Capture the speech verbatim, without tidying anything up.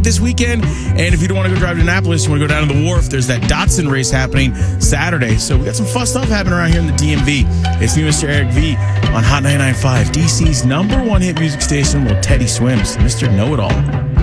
this weekend. And if you don't want to go drive to Annapolis, you want to go down to the wharf, there's that Datsun race happening Saturday. So we got some fun stuff happening around here in the D M V. It's me, Mister Eric V, on Hot ninety-nine point five, D C's number one hit music station, little Teddy Swims, Mister Know-It-All.